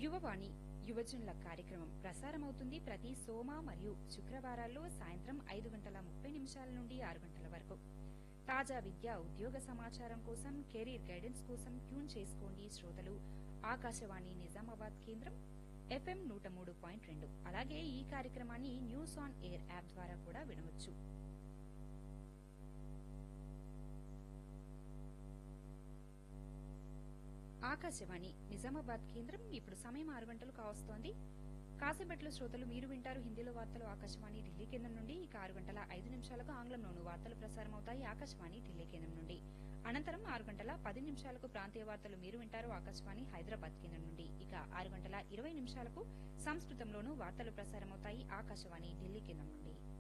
యువవాణి యువజనుల కార్యక్రమం ప్రసారమవుతుంది ప్రతి సోమ మరియు శుక్రవారాల్లో సాయంత్రం 5:30 నుండి 6 గంటల వరకు. తాజా విద్యా ఉద్యోగ సమాచారం కోసం, కెరీర్ గైడెన్స్ కోసం ట్యూన్ చేసుకోండి శ్రోతలు. ఆకాశవాణి నిజామాబాద్ కేంద్రం FM 103.2. అలాగే ఈ కార్యక్రమాన్ని న్యూస్ ఆన్ ఎయిర్ యాప్ ద్వారా కూడా వినవచ్చు. ఆకాశవాణి నిజామాబాద్ కేంద్రం ఇప్పుడు సమయం 6 గంటలు కావస్తోంది. కాసేపట్లో శ్రోతలు మీరు వింటారు హిందీలో వార్తలు ఆకాశవాణి ఢిల్లీ కేంద్రం నుండి. ఇక 6:05 ఆంగ్లంలోనూ వార్తలు ప్రసారమవుతాయి ఆకాశవాణి ఢిల్లీ కేంద్రం నుండి. అనంతరం 6:10 ప్రాంతీయ వార్తలు మీరు వింటారు ఆకాశవాణి హైదరాబాద్ కేంద్రం నుండి. ఇక 6:20 సంస్కృతంలోనూ వార్తలు ప్రసారమవుతాయి ఆకాశవాణి ఢిల్లీ కేంద్రం నుండి.